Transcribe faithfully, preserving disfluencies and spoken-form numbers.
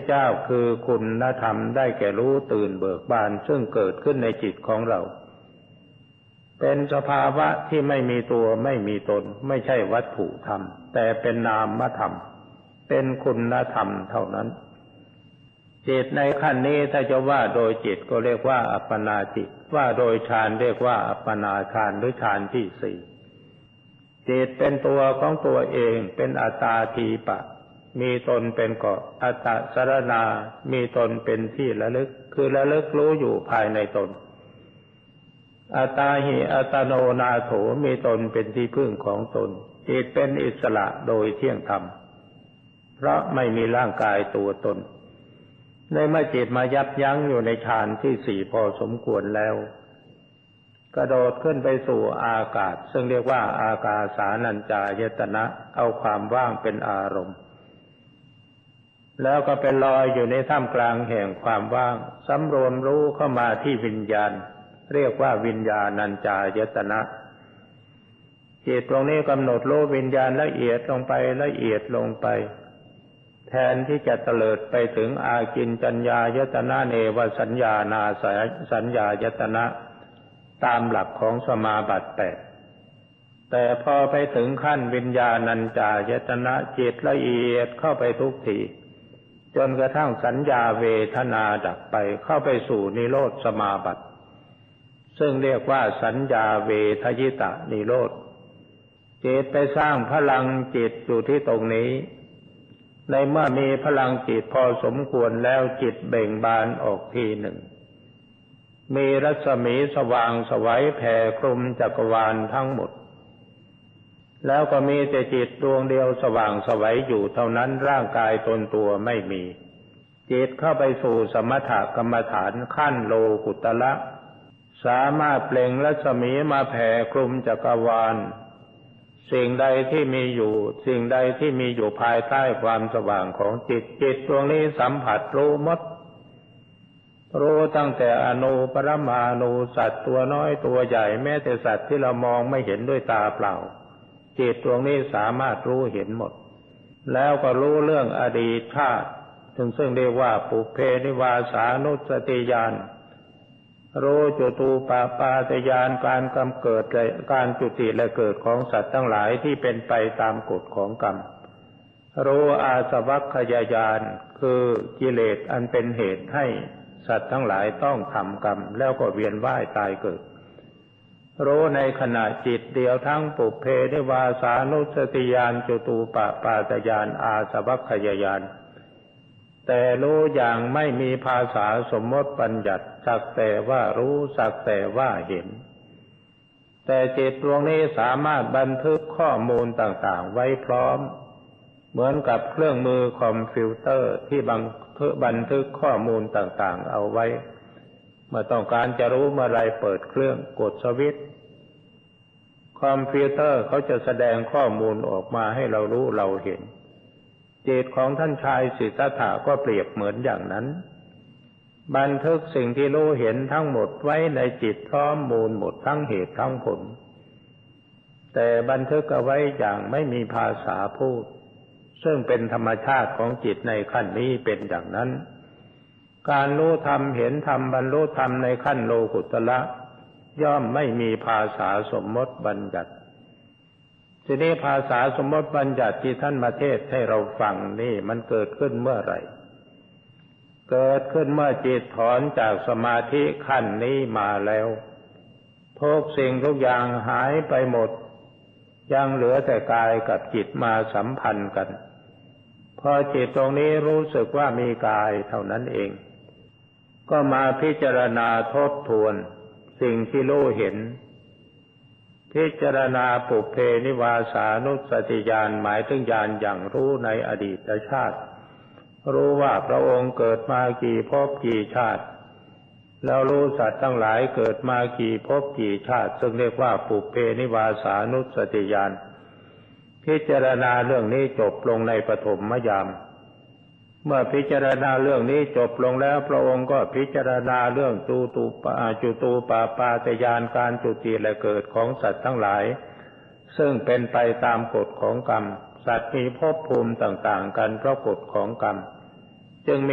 เจ้าคือคุณธรรมได้แก่รู้ตื่นเบิกบานซึ่งเกิดขึ้นในจิตของเราเป็นสภาวะที่ไม่มีตัวไม่มีตนไม่ใช่วัตถุธรรมแต่เป็นนามธรรมเป็นคุณธรรมเท่านั้นจิตในขั้นนี้ถ้าจะว่าโดยจิตก็เรียกว่าอัปปนาจิตว่าโดยฌานเรียกว่าอัปปนาฌานหรือฌานที่สี่จิตเป็นตัวของตัวเองเป็นอัตตาทีปะมีตนเป็นเกาะอัตตสรณามีตนเป็นที่ระลึกคือระลึกรู้อยู่ภายในตนอัตตาหิอัตโนนาโถมีตนเป็นที่พึ่งของตนจิตเป็นอิสระโดยเที่ยงธรรมเพราะไม่มีร่างกายตัวตนในเมื่อจิตมายับยั้งอยู่ในฌานที่สี่พอสมควรแล้วกระโดดขึ้นไปสู่อากาศซึ่งเรียกว่าอากาสานัญจายตนะเอาความว่างเป็นอารมณ์แล้วก็เป็นลอยอยู่ในท่ามกลางแห่งความว่างสำรวมรู้เข้ามาที่วิญญาณเรียกว่าวิญญาณัญจายตนะจิตตรงนี้กำหนดรู้วิญญาณละเอียดลงไปละเอียดลงไปแทนที่จะเตลิดไปถึงอากินจัญญายตนะเนวสัญญานาสัญญายตนะตามหลักของสมาบัติแปดแต่พอไปถึงขั้นวิญญาณัญจายตนะจิตละเอียดเข้าไปทุกทีจนกระทั่งสัญญาเวทนาดับไปเข้าไปสู่นิโรธสมาบัติซึ่งเรียกว่าสัญญาเวทยิตะนิโรธจิตไปสร้างพลังจิตอยู่ที่ตรงนี้ในเมื่อมีพลังจิตพอสมควรแล้วจิตเบ่งบานออกทีหนึ่งมีรัศมีสว่างไสวแผ่คลุมจักรวาลทั้งหมดแล้วก็มีแต่จิตดวงเดียวสว่างไสวอยู่เท่านั้นร่างกายตนตัวไม่มีจิตเข้าไปสู่สมถกรรมฐานขั้นโลกุตระสามารถเปล่งรัศมีมาแผ่คลุมจักรวาลสิ่งใดที่มีอยู่สิ่งใดที่มีอยู่ภายใต้ความสว่างของจิตจิตดวงนี้สัมผัสรู้หมดรู้ตั้งแต่อนูปรมาณูสัตว์ตัวน้อยตัวใหญ่แม้แต่สัตว์ที่เรามองไม่เห็นด้วยตาเปล่าจิตดวงนี้สามารถรู้เห็นหมดแล้วก็รู้เรื่องอดีตชาติซึ่งซึ่งเรียกว่าปุเพนิวาสานุสติญาณรู้จุตูปปาตญาณการกำเกิดและการจุติและเกิดของสัตว์ทั้งหลายที่เป็นไปตามกฎของกรรมรู้อาสวัคคยญาณคือกิเลสอันเป็นเหตุให้สัตว์ทั้งหลายต้องทำกรรมแล้วก็เวียนว่ายตายเกิดรู้ในขณะจิตเดียวทั้งปุเพนิวาสานุสติญาณจุตูปปาตญาณอาสวัคคยญาณแต่รู้อย่างไม่มีภาษาสมมติบัญญัติสักแต่ว่ารู้สักแต่ว่าเห็นแต่จิตดวงนี้สามารถบันทึกข้อมูลต่างๆไว้พร้อมเหมือนกับเครื่องมือคอมพิวเตอร์ที่บันทึกบันทึกข้อมูลต่างๆเอาไว้เมื่อต้องการจะรู้เมื่อไรเปิดเครื่องกดสวิตช์คอมพิวเตอร์เขาจะแสดงข้อมูลออกมาให้เรารู้เราเห็นจิตของท่านชายสิทธัตถะก็เปรียบเหมือนอย่างนั้นบันทึกสิ่งที่รู้เห็นทั้งหมดไว้ในจิตพร้อมมูลหมดทั้งเหตุทั้งผลแต่บันทึกเอาไว้อย่างไม่มีภาษาพูดซึ่งเป็นธรรมชาติของจิตในขั้นนี้เป็นอย่างนั้นการรู้ธรรมเห็นธรรมบรรลุธรรมในขั้นโลกุตระย่อมไม่มีภาษาสมมติบัญญัติทีนี้ภาษาสมมติบัญญัติที่ท่านมาเทศให้เราฟังนี่มันเกิดขึ้นเมื่อไหร่เกิดขึ้นเมื่อจิตถอนจากสมาธิขั้นนี้มาแล้วทุกสิ่งทุกอย่างหายไปหมดยังเหลือแต่กายกับจิตมาสัมพันธ์กันพอจิตตรงนี้รู้สึกว่ามีกายเท่านั้นเองก็มาพิจารณาทบทวนสิ่งที่รู้เห็นพิจารณาปุเพนิวาสานุสติญาณหมายถึงญาณอย่างรู้ในอดีตชาติรู้ว่าพระองค์เกิดมากี่ภพกี่ชาติแล้วรู้สัตว์ทั้งหลายเกิดมากี่ภพกี่ชาติซึ่งเรียกว่าปุเพนิวาสานุสติญาณพิจารณาเรื่องนี้จบลงในปฐมยามเมื่อพิจารณาเรื่องนี้จบลงแล้วพระองค์ก็พิจารณาเรื่องจุตูปาจุตูปปาตญาณการจุติและเกิดของสัตว์ทั้งหลายซึ่งเป็นไปตามกฎของกรรมสัตว์มีภพภูมิต่างๆกันเพราะกฎของกรรมจึง